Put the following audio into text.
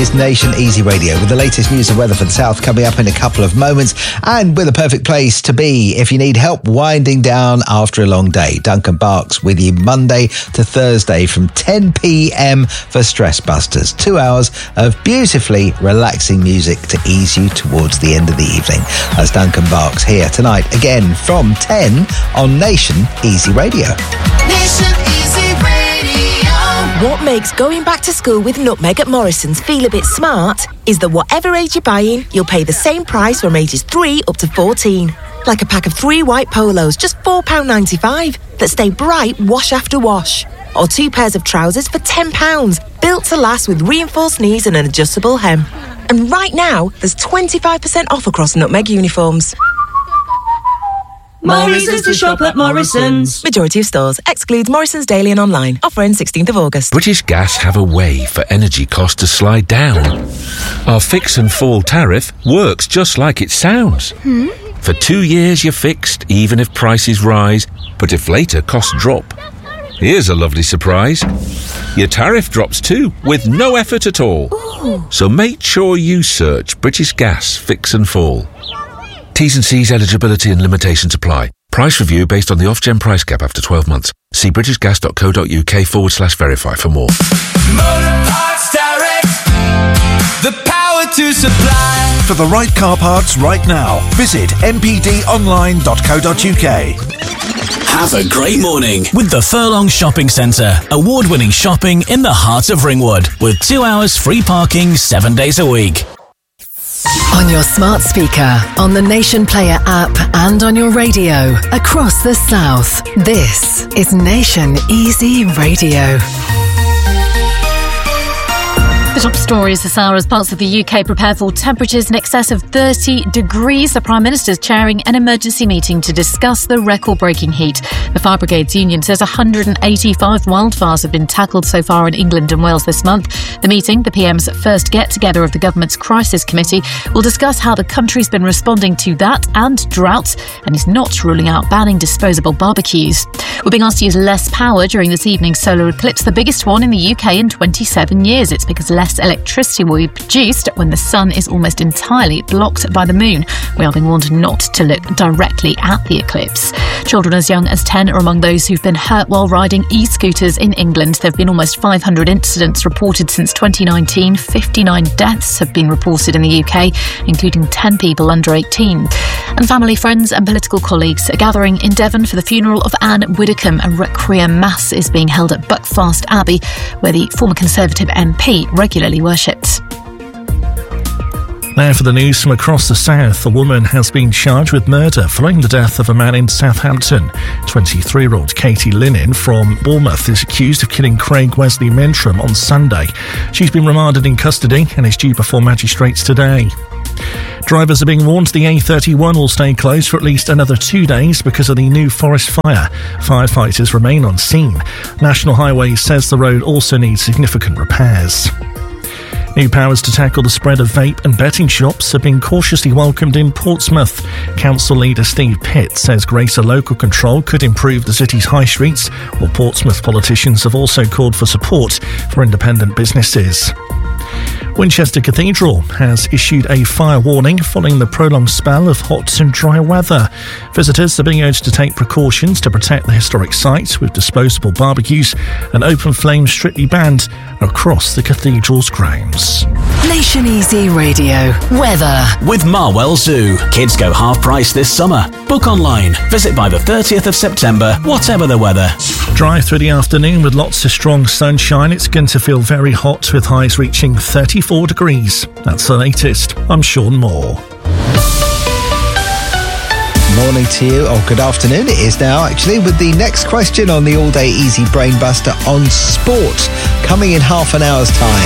is Nation Easy Radio with the latest news and weather for the south coming up in a couple of moments, and with a perfect place to be if you need help winding down after a long day. Duncan Barks with you Monday to Thursday from 10 p.m. for Stress Busters. 2 hours of beautifully relaxing music to ease you towards the end of the evening. That's Duncan Barks here tonight again from 10 on Nation Easy Radio. Nation Easy Radio. What makes going back to school with Nutmeg at Morrison's feel a bit smart is that whatever age you're buying, you'll pay the same price from ages 3 up to 14. Like a pack of 3 white polos, just £4.95, that stay bright wash after wash. Or 2 pairs of trousers for £10, built to last with reinforced knees and an adjustable hem. And right now, there's 25% off across Nutmeg uniforms. More reasons to shop at Morrison's. Majority of stores. Excludes Morrison's daily and online. Offer ends 16th of August. British Gas have a way for energy costs to slide down. Our fix and fall tariff works just like it sounds. For 2 years you're fixed, even if prices rise, but if later costs drop. Here's a lovely surprise. Your tariff drops too, with no effort at all. Ooh. So make sure you search British Gas Fix and Fall. T's and C's, eligibility and limitations apply. Price review based on the off-gen price cap after 12 months. See britishgas.co.uk/verify for more. Motor Parts Direct, the power to supply. For the right car parts right now, visit mpdonline.co.uk. Have a great morning with the Furlong Shopping Centre. Award-winning shopping in the heart of Ringwood with 2 hours free parking 7 days a week. On your smart speaker, on the Nation Player app and on your radio across the south. This is Nation Easy Radio. The top stories this hour as parts of the UK prepare for temperatures in excess of 30 degrees. The Prime Minister is chairing an emergency meeting to discuss the record-breaking heat. The Fire Brigades Union says 185 wildfires have been tackled so far in England and Wales this month. The meeting, the PM's first get-together of the government's crisis committee, will discuss how the country's been responding to that and drought, and is not ruling out banning disposable barbecues. We're being asked to use less power during this evening's solar eclipse, the biggest one in the UK in 27 years. It's because less electricity will be produced when the sun is almost entirely blocked by the moon. We are being warned not to look directly at the eclipse. Children as young as 10 are among those who've been hurt while riding e-scooters in England. There have been almost 500 incidents reported since 2019. 59 deaths have been reported in the UK, including 10 people under 18. And family, friends and political colleagues are gathering in Devon for the funeral of Anne Widdecombe. A requiem mass is being held at Buckfast Abbey, where the former Conservative MP regularly worshipped. Now for the news from across the south. A woman has been charged with murder following the death of a man in Southampton. 23-year-old Katie Linen from Bournemouth is accused of killing Craig Wesley Mentrum on Sunday. She's been remanded in custody and is due before magistrates today. Drivers are being warned the A31 will stay closed for at least another 2 days because of the New Forest fire. Firefighters remain on scene. National Highways says the road also needs significant repairs. New powers to tackle the spread of vape and betting shops have been cautiously welcomed in Portsmouth. Council leader Steve Pitt says greater local control could improve the city's high streets, while Portsmouth politicians have also called for support for independent businesses. Winchester Cathedral has issued a fire warning following the prolonged spell of hot and dry weather. Visitors are being urged to take precautions to protect the historic site, with disposable barbecues and open flames strictly banned across the cathedral's grounds. Nation Easy Radio. Weather. With Marwell Zoo. Kids go half price this summer. Book online. Visit by the 30th of September, whatever the weather. Dry through the afternoon with lots of strong sunshine. It's going to feel very hot with highs reaching 34 degrees. That's the latest. I'm Sean Moore. Morning to you, or good afternoon it is now actually, with the next question on the All Day Easy Brain Buster on sport, coming in half an hour's time.